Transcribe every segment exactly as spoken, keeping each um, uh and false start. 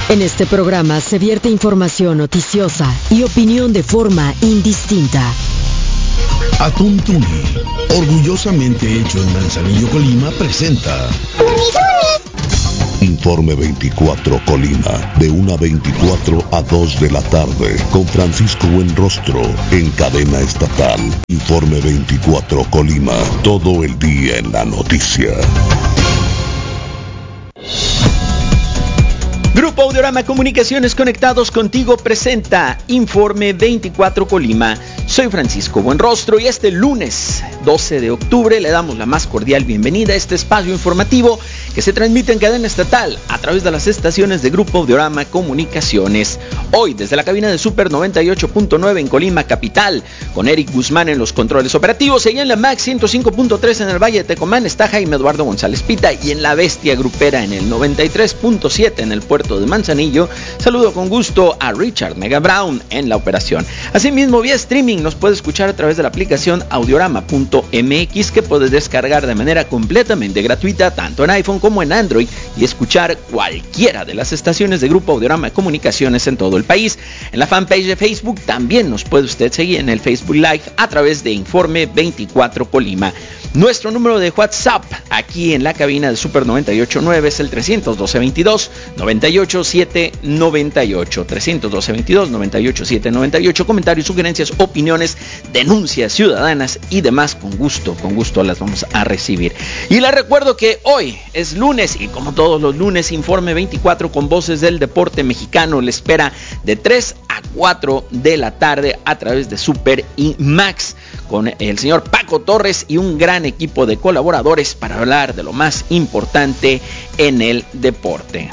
En este programa se vierte información noticiosa y opinión de forma indistinta. Atún Tuni, orgullosamente hecho en Manzanillo, Colima, presenta Informe veinticuatro Colima, de una a veinticuatro a dos de la tarde, con Francisco Buenrostro, en cadena estatal. Informe veinticuatro Colima, todo el día en la noticia. Grupo Audiorama Comunicaciones, conectados contigo, presenta Informe veinticuatro Colima. Soy Francisco Buenrostro y este lunes doce de octubre le damos la más cordial bienvenida a este espacio informativo que se transmite en cadena estatal a través de las estaciones de Grupo Audiorama Comunicaciones. Hoy desde la cabina de Super noventa y ocho punto nueve en Colima capital, con Eric Guzmán en los controles operativos, y en la Max ciento cinco punto tres en el Valle de Tecomán está Jaime Eduardo González Pita, y en la Bestia Grupera en el noventa y tres punto siete en el puerto de Manzanillo. Saludo con gusto a Richard Mega Brown en la operación. Asimismo, vía streaming nos puede escuchar a través de la aplicación audiorama punto m x, que puedes descargar de manera completamente gratuita tanto en iPhone como en Android y escuchar cualquiera de las estaciones de Grupo Audiorama Comunicaciones en todo el país. En la fanpage de Facebook también nos puede usted seguir en el Facebook Live a través de Informe veinticuatro Colima. Nuestro número de WhatsApp aquí en la cabina de Super noventa y ocho punto nueve es el trescientos doce veintidós noventa y ocho siete noventa y ocho. trescientos doce veintidós noventa y ocho siete noventa y ocho. Comentarios, sugerencias, opiniones, denuncias ciudadanas y demás, con gusto, con gusto las vamos a recibir. Y les recuerdo que hoy es lunes y como todos los lunes, Informe veinticuatro con voces del deporte mexicano le espera de tres a cuatro de la tarde a través de Super y Max, con el señor Paco Torres y un gran equipo de colaboradores para hablar de lo más importante en el deporte.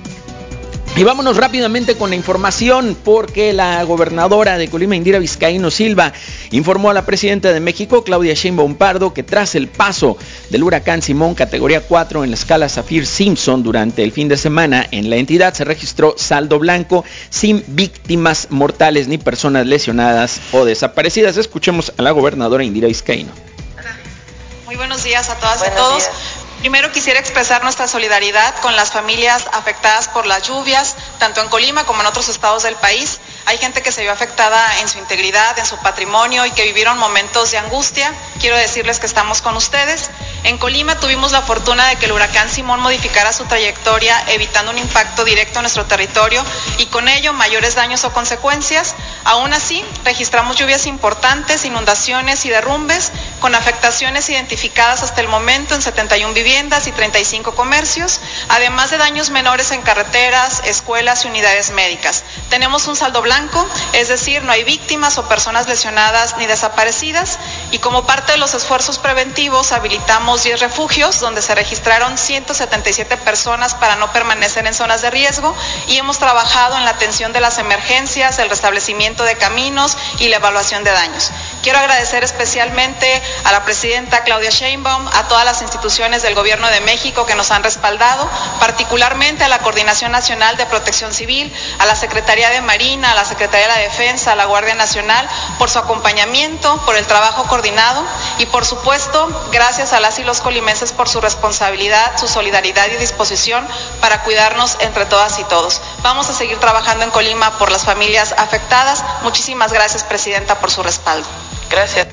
Y vámonos rápidamente con la información, porque la gobernadora de Colima, Indira Vizcaíno Silva, informó a la presidenta de México, Claudia Sheinbaum Pardo, que tras el paso del huracán Simón categoría cuatro en la escala Saffir-Simpson durante el fin de semana en la entidad, se registró saldo blanco, sin víctimas mortales ni personas lesionadas o desaparecidas. Escuchemos a la gobernadora Indira Vizcaíno. Muy buenos días a todas buenos y a todos. Días. Primero quisiera expresar nuestra solidaridad con las familias afectadas por las lluvias, tanto en Colima como en otros estados del país. Hay gente que se vio afectada en su integridad, en su patrimonio y que vivieron momentos de angustia. Quiero decirles que estamos con ustedes. En Colima tuvimos la fortuna de que el huracán Simón modificara su trayectoria, evitando un impacto directo en nuestro territorio y con ello mayores daños o consecuencias. Aún así, registramos lluvias importantes, inundaciones y derrumbes, con afectaciones identificadas hasta el momento en setenta y una viviendas y treinta y cinco comercios, además de daños menores en carreteras, escuelas y unidades médicas. Tenemos un saldo blanco, es decir, no hay víctimas o personas lesionadas ni desaparecidas, y como parte de los esfuerzos preventivos habilitamos diez refugios donde se registraron ciento setenta y siete personas para no permanecer en zonas de riesgo, y hemos trabajado en la atención de las emergencias, el restablecimiento de caminos y la evaluación de daños. Quiero agradecer especialmente a la presidenta Claudia Sheinbaum, a todas las instituciones del Gobierno de México que nos han respaldado, particularmente a la Coordinación Nacional de Protección Civil, a la Secretaría de Marina, a la Secretaría de la Defensa, a la Guardia Nacional, por su acompañamiento, por el trabajo coordinado y, por supuesto, gracias a las y los colimenses por su responsabilidad, su solidaridad y disposición para cuidarnos entre todas y todos. Vamos a seguir trabajando en Colima por las familias afectadas. Muchísimas gracias, Presidenta, por su respaldo. Gracias.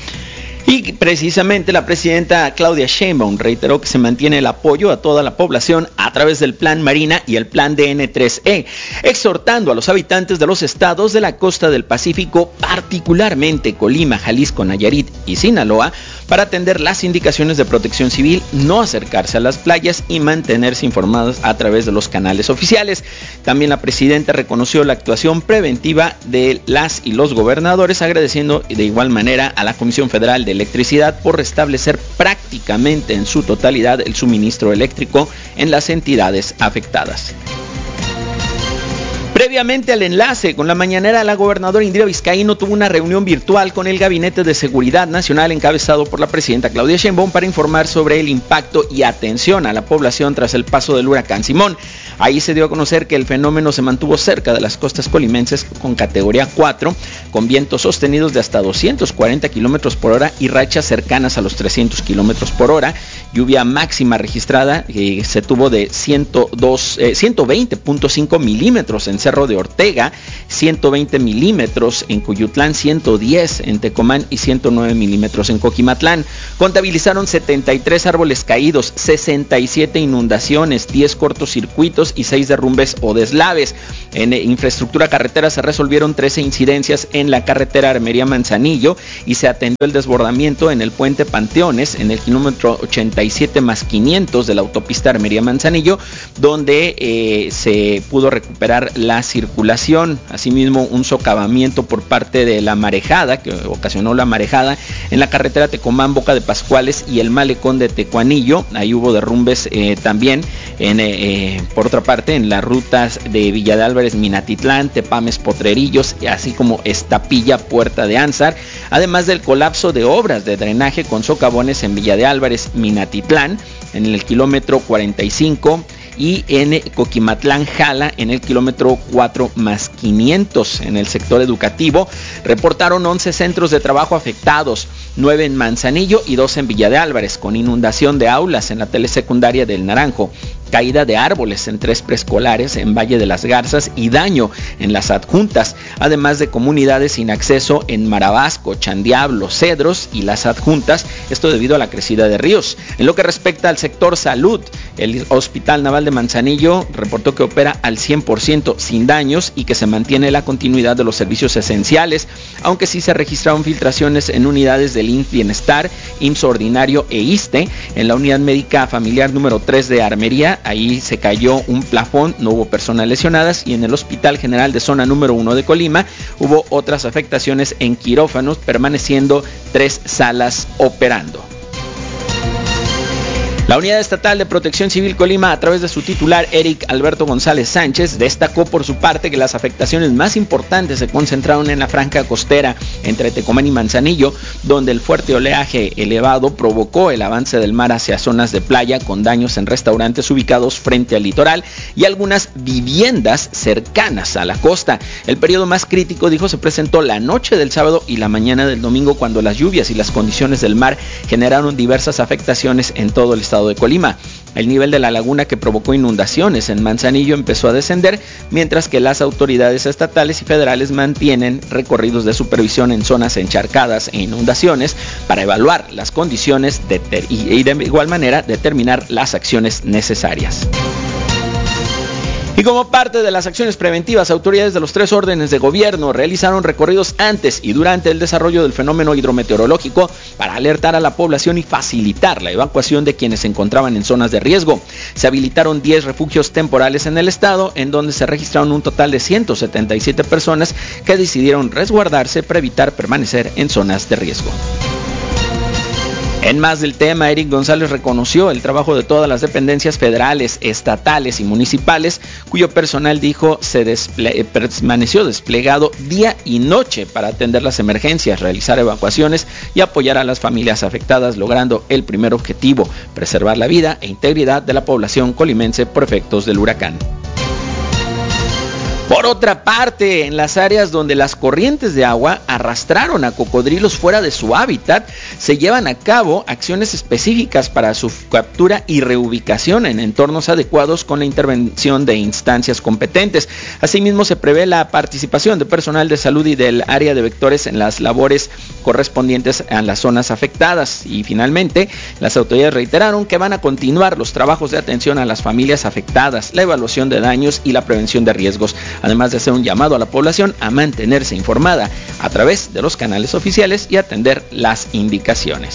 Y precisamente la presidenta Claudia Sheinbaum reiteró que se mantiene el apoyo a toda la población a través del Plan Marina y el Plan D N tres E, exhortando a los habitantes de los estados de la costa del Pacífico, particularmente Colima, Jalisco, Nayarit y Sinaloa, para atender las indicaciones de Protección Civil, no acercarse a las playas y mantenerse informados a través de los canales oficiales. También la presidenta reconoció la actuación preventiva de las y los gobernadores, agradeciendo de igual manera a la Comisión Federal de Electricidad por restablecer prácticamente en su totalidad el suministro eléctrico en las entidades afectadas. Previamente al enlace con la mañanera, la gobernadora Indira Vizcaíno tuvo una reunión virtual con el Gabinete de Seguridad Nacional encabezado por la presidenta Claudia Sheinbaum para informar sobre el impacto y atención a la población tras el paso del huracán Simón. Ahí se dio a conocer que el fenómeno se mantuvo cerca de las costas colimenses con categoría cuatro, con vientos sostenidos de hasta doscientos cuarenta kilómetros por hora y rachas cercanas a los trescientos kilómetros por hora, lluvia máxima registrada eh, se tuvo de ciento dos, eh, ciento veinte punto cinco milímetros en Cerro de Ortega, ciento veinte milímetros en Cuyutlán, ciento diez en Tecomán y ciento nueve milímetros en Coquimatlán. Contabilizaron setenta y tres árboles caídos, sesenta y siete inundaciones, diez cortocircuitos y seis derrumbes o deslaves. En eh, infraestructura carretera se resolvieron trece incidencias en la carretera Armería-Manzanillo y se atendió el desbordamiento en el puente Panteones en el kilómetro ochenta y siete más quinientos de la autopista Armería-Manzanillo, donde eh, se pudo recuperar la circulación. Asimismo, un socavamiento por parte de la marejada, que ocasionó la marejada en la carretera Tecomán, Boca de Pascuales y el malecón de Tecuanillo. Ahí hubo derrumbes eh, también, en, eh, por otra parte, en las rutas de Villa de Álvarez, Minatitlán, Tepames, Potrerillos, así como Estapilla, Puerta de Ansar, además del colapso de obras de drenaje con socavones en Villa de Álvarez, Minatitlán, en el kilómetro cuarenta y cinco, y en Coquimatlán, Jala, en el kilómetro cuatro más quinientos. En el sector educativo reportaron once centros de trabajo afectados, nueve en Manzanillo y dos en Villa de Álvarez, con inundación de aulas en la telesecundaria del Naranjo, caída de árboles en tres preescolares en Valle de las Garzas y daño en las adjuntas, además de comunidades sin acceso en Marabasco, Chandiablo, Cedros y las adjuntas, esto debido a la crecida de ríos. En lo que respecta al sector salud, el Hospital Naval de Manzanillo reportó que opera al cien por ciento sin daños y que se mantiene la continuidad de los servicios esenciales, aunque sí se registraron filtraciones en unidades del I M S S Bienestar, I M S S Ordinario e ISSSTE. En la unidad médica familiar número tres de Armería, ahí se cayó un plafón, no hubo personas lesionadas, y en el Hospital General de Zona número uno de Colima hubo otras afectaciones en quirófanos, permaneciendo tres salas operando. La Unidad Estatal de Protección Civil Colima, a través de su titular Eric Alberto González Sánchez, destacó por su parte que las afectaciones más importantes se concentraron en la franja costera entre Tecomán y Manzanillo, donde el fuerte oleaje elevado provocó el avance del mar hacia zonas de playa, con daños en restaurantes ubicados frente al litoral y algunas viviendas cercanas a la costa. El periodo más crítico, dijo, se presentó la noche del sábado y la mañana del domingo, cuando las lluvias y las condiciones del mar generaron diversas afectaciones en todo el estado de Colima. El nivel de la laguna, que provocó inundaciones en Manzanillo, empezó a descender, mientras que las autoridades estatales y federales mantienen recorridos de supervisión en zonas encharcadas e inundaciones para evaluar las condiciones de ter- y de igual manera determinar las acciones necesarias. Y como parte de las acciones preventivas, autoridades de los tres órdenes de gobierno realizaron recorridos antes y durante el desarrollo del fenómeno hidrometeorológico para alertar a la población y facilitar la evacuación de quienes se encontraban en zonas de riesgo. Se habilitaron diez refugios temporales en el estado, en donde se registraron un total de ciento setenta y siete personas que decidieron resguardarse para evitar permanecer en zonas de riesgo. En más del tema, Eric González reconoció el trabajo de todas las dependencias federales, estatales y municipales, cuyo personal, dijo, se desple- permaneció desplegado día y noche para atender las emergencias, realizar evacuaciones y apoyar a las familias afectadas, logrando el primer objetivo: preservar la vida e integridad de la población colimense por efectos del huracán. Por otra parte, en las áreas donde las corrientes de agua arrastraron a cocodrilos fuera de su hábitat, se llevan a cabo acciones específicas para su captura y reubicación en entornos adecuados, con la intervención de instancias competentes. Asimismo, se prevé la participación de personal de salud y del área de vectores en las labores correspondientes a las zonas afectadas. Y finalmente, las autoridades reiteraron que van a continuar los trabajos de atención a las familias afectadas, la evaluación de daños y la prevención de riesgos, además de hacer un llamado a la población a mantenerse informada a través de los canales oficiales y atender las indicaciones.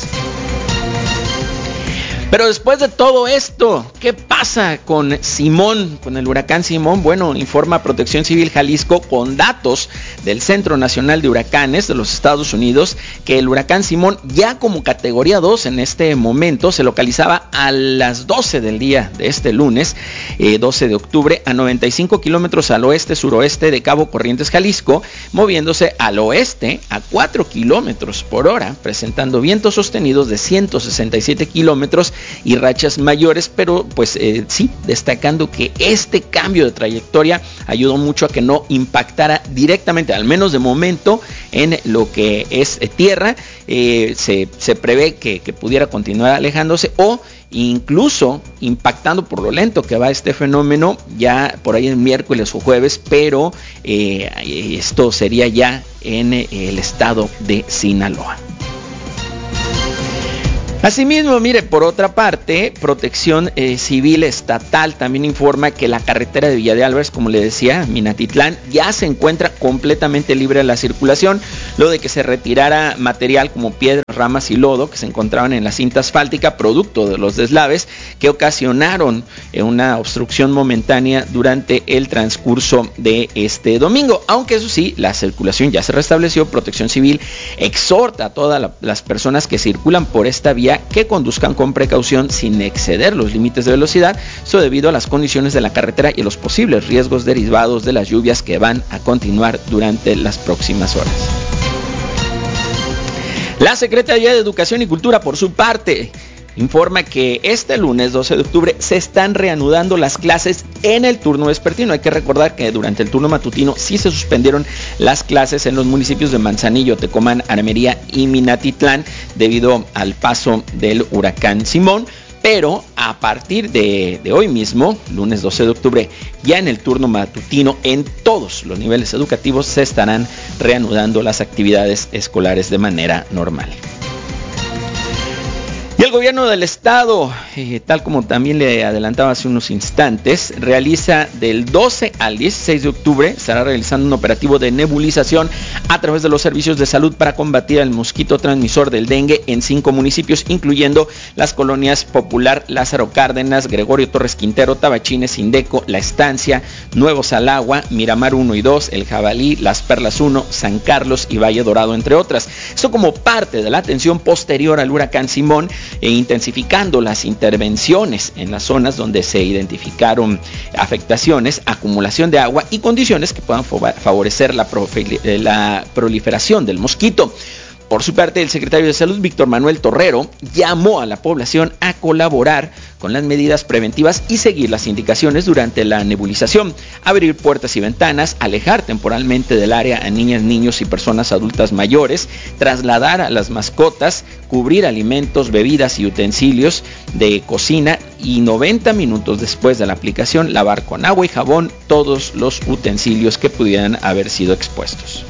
Pero después de todo esto, ¿qué pasa con Simón, con el huracán Simón? Bueno, informa Protección Civil Jalisco, con datos del Centro Nacional de Huracanes de los Estados Unidos, que el huracán Simón, ya como categoría dos en este momento, se localizaba a las doce del día de este lunes, eh, doce de octubre, a noventa y cinco kilómetros al oeste-suroeste de Cabo Corrientes, Jalisco, moviéndose al oeste a cuatro kilómetros por hora, presentando vientos sostenidos de ciento sesenta y siete kilómetros y rachas mayores, pero pues eh, sí, destacando que este cambio de trayectoria ayudó mucho a que no impactara directamente, al menos de momento, en lo que es eh, tierra. Eh, se, se prevé que, que pudiera continuar alejándose o incluso impactando por lo lento que va este fenómeno ya por ahí el miércoles o jueves, pero eh, esto sería ya en el estado de Sinaloa. Asimismo, mire, por otra parte, Protección eh, Civil Estatal también informa que la carretera de Villa de Álvarez, como le decía, Minatitlán, ya se encuentra completamente libre de la circulación, luego de que se retirara material como piedras, ramas y lodo que se encontraban en la cinta asfáltica, producto de los deslaves que ocasionaron eh, una obstrucción momentánea durante el transcurso de este domingo. Aunque eso sí, la circulación ya se restableció. Protección Civil exhorta a todas la, las personas que circulan por esta vía que conduzcan con precaución sin exceder los límites de velocidad, eso debido a las condiciones de la carretera y los posibles riesgos derivados de las lluvias que van a continuar durante las próximas horas. La Secretaría de Educación y Cultura, por su parte, informa que este lunes doce de octubre se están reanudando las clases en el turno vespertino. Hay que recordar que durante el turno matutino sí se suspendieron las clases en los municipios de Manzanillo, Tecomán, Aremería y Minatitlán debido al paso del huracán Simón. Pero a partir de, de hoy mismo, lunes doce de octubre, ya en el turno matutino, en todos los niveles educativos se estarán reanudando las actividades escolares de manera normal. Y el gobierno del estado, eh, tal como también le adelantaba hace unos instantes, realiza del doce al dieciséis de octubre, estará realizando un operativo de nebulización a través de los servicios de salud para combatir el mosquito transmisor del dengue en cinco municipios, incluyendo las colonias Popular, Lázaro Cárdenas, Gregorio Torres Quintero, Tabachines, Indeco, La Estancia, Nuevo Salagua, Miramar uno y dos, El Jabalí, Las Perlas uno, San Carlos y Valle Dorado, entre otras. Esto como parte de la atención posterior al huracán Simón, e intensificando las intervenciones en las zonas donde se identificaron afectaciones, acumulación de agua y condiciones que puedan favorecer la, la proliferación del mosquito. Por su parte, el secretario de Salud, Víctor Manuel Torrero, llamó a la población a colaborar con las medidas preventivas y seguir las indicaciones durante la nebulización, abrir puertas y ventanas, alejar temporalmente del área a niñas, niños y personas adultas mayores, trasladar a las mascotas, cubrir alimentos, bebidas y utensilios de cocina y noventa minutos después de la aplicación, lavar con agua y jabón todos los utensilios que pudieran haber sido expuestos.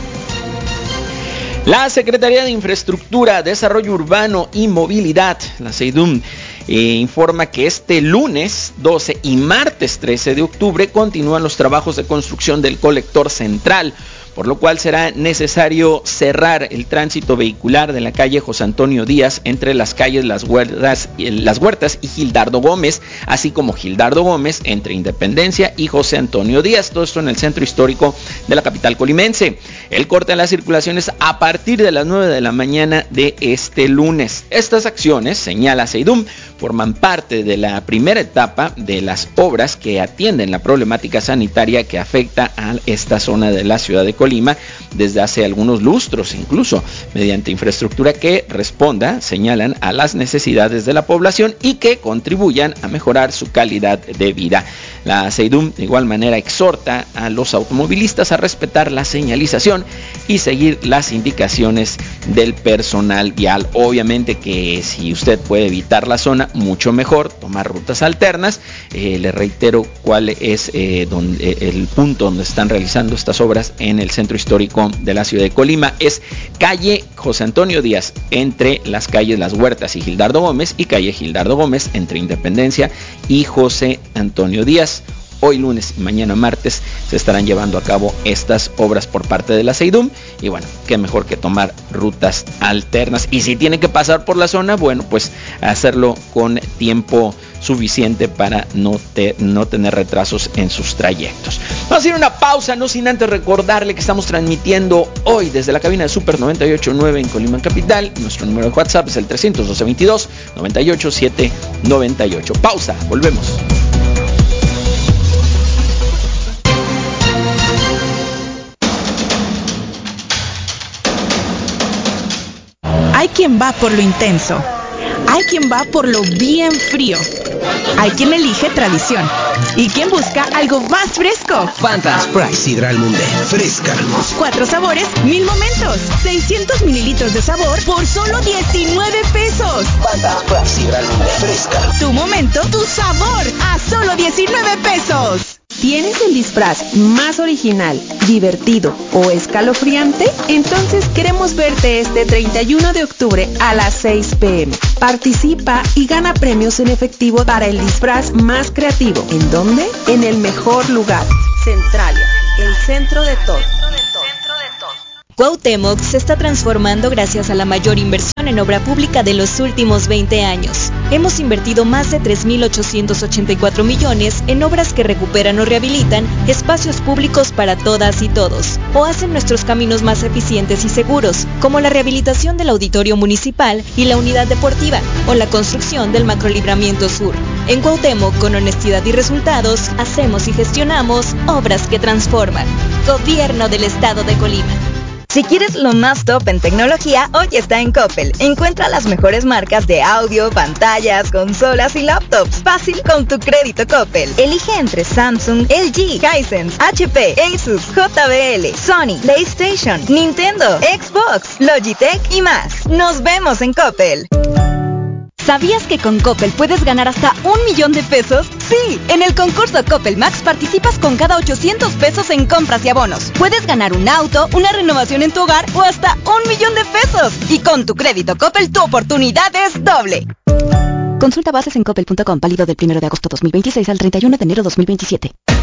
La Secretaría de Infraestructura, Desarrollo Urbano y Movilidad, la SEIDUM, eh, informa que este lunes doce y martes trece de octubre continúan los trabajos de construcción del colector central, por lo cual será necesario cerrar el tránsito vehicular de la calle José Antonio Díaz entre las calles Las Huertas, Las Huertas y Gildardo Gómez, así como Gildardo Gómez entre Independencia y José Antonio Díaz, todo esto en el centro histórico de la capital colimense. El corte en las circulaciones a partir de las nueve de la mañana de este lunes. Estas acciones, señala SEIDUM, forman parte de la primera etapa de las obras que atienden la problemática sanitaria que afecta a esta zona de la ciudad de Colima desde hace algunos lustros, incluso mediante infraestructura que responda, señalan, a las necesidades de la población y que contribuyan a mejorar su calidad de vida. La SEIDUM de igual manera exhorta a los automovilistas a respetar la señalización y seguir las indicaciones del personal vial. Obviamente que si usted puede evitar la zona, mucho mejor, tomar rutas alternas. Eh, le reitero cuál es eh, donde, eh, el punto donde están realizando estas obras en el centro histórico de la ciudad de Colima. Es calle José Antonio Díaz entre las calles Las Huertas y Gildardo Gómez, y calle Gildardo Gómez entre Independencia y José Antonio Díaz. Hoy lunes y mañana martes se estarán llevando a cabo estas obras por parte de la SEIDUM y bueno, qué mejor que tomar rutas alternas, y si tiene que pasar por la zona, bueno, pues hacerlo con tiempo suficiente para no, te, no tener retrasos en sus trayectos. Vamos a ir a una pausa, no sin antes recordarle que estamos transmitiendo hoy desde la cabina de Super noventa y ocho punto nueve en Colima Capital. Nuestro número de WhatsApp es el trescientos doce veintidós noventa y ocho siete noventa y ocho. Pausa, volvemos. Hay quien va por lo intenso. Hay quien va por lo bien frío. Hay quien elige tradición. Y quien busca algo más fresco. Fanta Sprite Sidral Mundet. Fresca. Cuatro sabores, mil momentos. seiscientos mililitros de sabor por solo diecinueve pesos. Fanta Sprite Sidral Mundet. Fresca. Tu momento, tu sabor. A solo diecinueve pesos. ¿Tienes el disfraz más original, divertido o escalofriante? Entonces queremos verte este treinta y uno de octubre a las seis pe eme. Participa y gana premios en efectivo para el disfraz más creativo. ¿En dónde? En el mejor lugar. Centralia, el centro de todo. Cuauhtémoc se está transformando gracias a la mayor inversión en obra pública de los últimos veinte años. Hemos invertido más de tres mil ochocientos ochenta y cuatro millones en obras que recuperan o rehabilitan espacios públicos para todas y todos, o hacen nuestros caminos más eficientes y seguros, como la rehabilitación del auditorio municipal y la unidad deportiva, o la construcción del macrolibramiento sur. En Cuauhtémoc, con honestidad y resultados, hacemos y gestionamos obras que transforman. Gobierno del Estado de Colima. Si quieres lo más top en tecnología, hoy está en Coppel. Encuentra las mejores marcas de audio, pantallas, consolas y laptops. Fácil con tu crédito Coppel. Elige entre Samsung, L G, Hisense, H P, Asus, J B L, Sony, PlayStation, Nintendo, Xbox, Logitech y más. Nos vemos en Coppel. ¿Sabías que con Coppel puedes ganar hasta un millón de pesos? Sí, en el concurso Coppel Max participas con cada ochocientos pesos en compras y abonos. Puedes ganar un auto, una renovación en tu hogar o hasta un millón de pesos. Y con tu crédito Coppel tu oportunidad es doble. Consulta bases en coppel punto com, válido del primero de agosto dos mil veintiséis al treinta y uno de enero dos mil veintisiete.